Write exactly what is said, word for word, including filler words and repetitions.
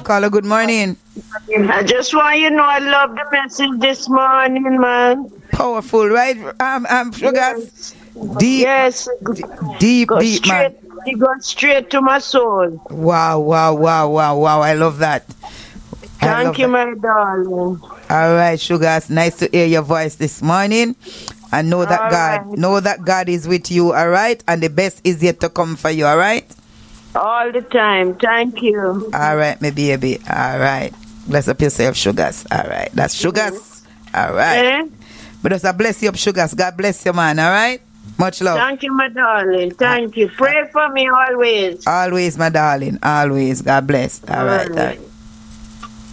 caller. Good morning. I just want you to know I love the message this morning, man. Powerful, right? Um, um, Sugar. Yes. Deep. Yes. D- deep, Go deep, man. straight, it goes straight to my soul. Wow, wow, wow, wow, wow. I love that. I Thank love you, that. my darling. All right, Sugar. It's nice to hear your voice this morning. And know that All God, right. know that God is with you, all right? And the best is yet to come for you, all right? All the time. Thank you. All right, my baby. All right. Bless up yourself, Sugars. All right. That's Sugars. All right. Eh? But just a bless you up, Sugars. God bless you, man. All right? Much love. Thank you, my darling. Thank you. Pray for me always. Always, my darling. Always. God bless. All All right. right. All right.